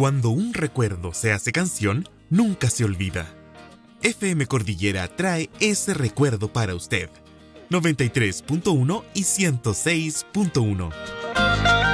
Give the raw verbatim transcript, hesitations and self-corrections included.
Cuando un recuerdo se hace canción, nunca se olvida. F M Cordillera trae ese recuerdo para usted. noventa y tres punto uno y ciento seis punto uno.